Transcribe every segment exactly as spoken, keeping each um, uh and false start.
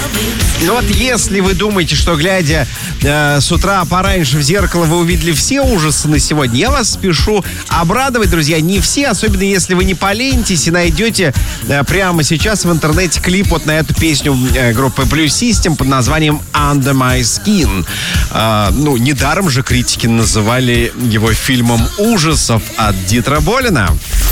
Ну вот если вы думаете, что глядя э, с утра пораньше в зеркало вы увидели все ужасы на сегодня, я вас спешу обрадовать, друзья. Не все, особенно если вы не поленитесь и найдете э, прямо сейчас в интернете клип вот на эту песню э, группы Blue System под названием Under My Skin. Э, ну, недаром же критики называли его фильмом ужасов от Дитера Болина.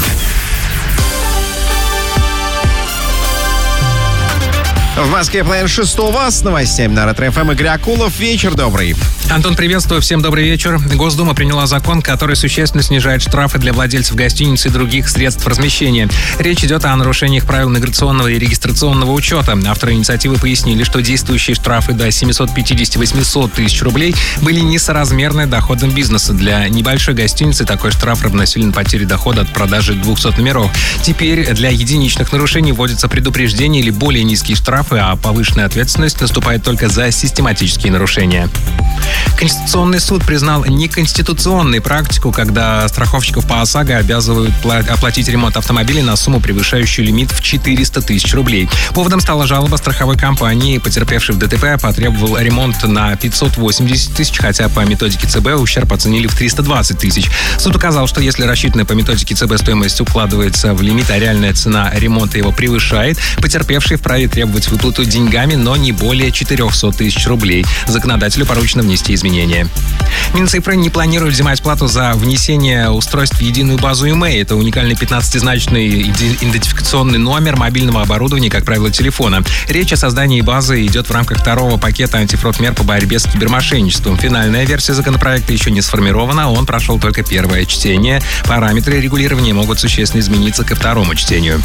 В Москве половина шестого с новостями на Ретро эф эм. Игорь Акулов. Вечер добрый. Антон, приветствую. Всем добрый вечер. Госдума приняла закон, который существенно снижает штрафы для владельцев гостиниц и других средств размещения. Речь идет о нарушениях правил миграционного и регистрационного учета. Авторы инициативы пояснили, что действующие штрафы до семьсот пятьдесят - восемьсот тысяч рублей были несоразмерны доходам бизнеса. Для небольшой гостиницы такой штраф равносилен потере дохода от продажи двухсот номеров. Теперь для единичных нарушений вводится предупреждение или более низкие штрафы, а повышенная ответственность наступает только за систематические нарушения. Конституционный суд признал неконституционной практику, когда страховщиков по ОСАГО обязывают оплатить ремонт автомобилей на сумму, превышающую лимит в четыреста тысяч рублей. Поводом стала жалоба страховой компании. Потерпевший в ДТП потребовал ремонт на пятьсот восемьдесят тысяч, хотя по методике ЦБ ущерб оценили в триста двадцать тысяч. Суд указал, что если рассчитанная по методике ЦБ стоимость укладывается в лимит, а реальная цена ремонта его превышает, потерпевший вправе требовать выплату деньгами, но не более четыреста тысяч рублей. Законодателю поручено внести изменения. Минцифры не планирует взимать плату за внесение устройств в единую базу ИМЭИ. Это уникальный пятнадцатизначный идентификационный номер мобильного оборудования, как правило, телефона. Речь о создании базы идет в рамках второго пакета антифрод-мер по борьбе с кибермошенничеством. Финальная версия законопроекта еще не сформирована, он прошел только первое чтение. Параметры регулирования могут существенно измениться ко второму чтению.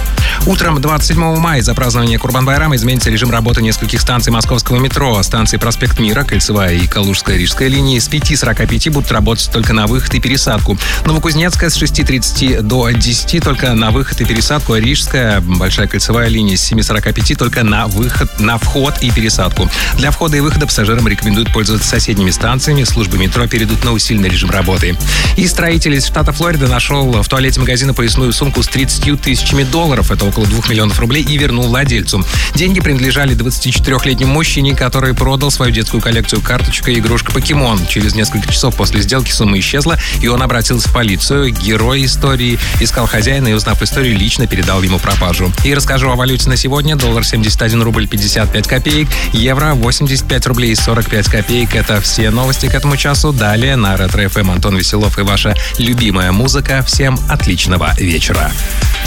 Утром двадцать седьмого мая за празднование Курбан-байрама изменится режим работы нескольких станций московского метро. Станции Проспект Мира, Кольцевая и Калужская Рижская линии с пяти сорока пяти будут работать только на выход и пересадку. Новокузнецкая с шести тридцати до десяти только на выход и пересадку, а Рижская, Большая Кольцевая линия с семи сорока пяти только на выход, на вход и пересадку. Для входа и выхода пассажирам рекомендуют пользоваться соседними станциями. Службы метро перейдут на усиленный режим работы. И строитель из штата Флорида нашел в туалете магазина поясную сумку с тридцатью тысячами долларов. Это около двух миллионов рублей, и вернул владельцу. Деньги принадлежали двадцатичетырёхлетнему мужчине, который продал свою детскую коллекцию карточек и игрушек «Покемон». Через несколько часов после сделки сумма исчезла, и он обратился в полицию. Герой истории искал хозяина и, узнав историю, лично передал ему пропажу. И расскажу о валюте на сегодня. Доллар семьдесят один рубль пятьдесят пять копеек, евро восемьдесят пять рублей сорок пять копеек. Это все новости к этому часу. Далее на Ретро эф эм Антон Веселов и ваша любимая музыка. Всем отличного вечера.